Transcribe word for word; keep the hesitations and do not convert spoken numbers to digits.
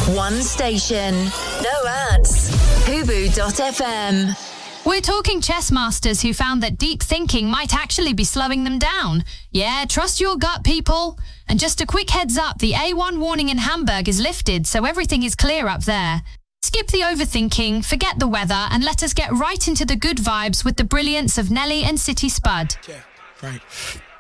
One station. No ads. Hubu dot f m. We're talking chess masters who found that deep thinking might actually be slowing them down. Yeah, trust your gut, people. And just a quick heads up, the A one warning in Hamburg is lifted, so everything is clear up there. Skip the overthinking, forget the weather, and let us get right into the good vibes with the brilliance of Nelly and City Spud. Yeah, right.